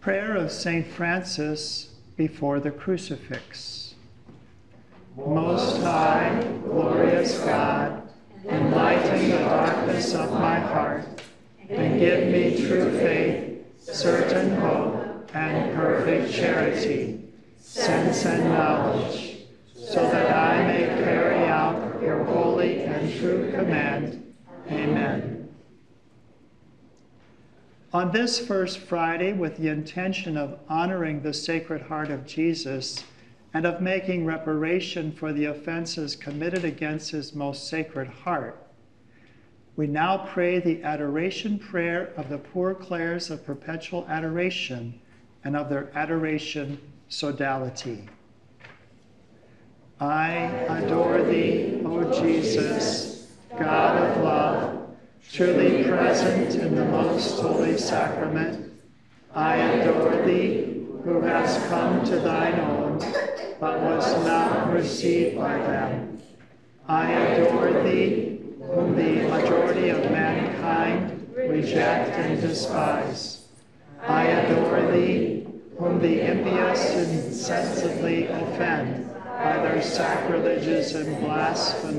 Prayer of St. Francis before the Crucifix. Most high, glorious God, enlighten the darkness of my heart, and give me true faith, certain hope, and perfect charity, sense and knowledge, so that I may carry out your holy and true command. Amen. On this First Friday, with the intention of honoring the Sacred Heart of Jesus and of making reparation for the offenses committed against his most sacred heart, we now pray the adoration prayer of the Poor Clares of Perpetual Adoration and of their adoration sodality. I adore thee, O Jesus, God of love, truly present in the most holy sacrament. I adore thee, who hast come to thine own, but was not received by them. I adore thee, whom the majority of mankind reject and despise. I adore thee, whom the impious insensibly offend by their sacrileges and blasphemies.